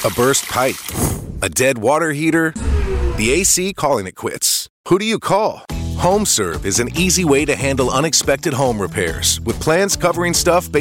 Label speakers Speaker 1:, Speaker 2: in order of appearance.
Speaker 1: A burst pipe? A dead water heater? The AC calling it quits. Who do you call? HomeServe is an easy way to handle unexpected home repairs with plans covering stuff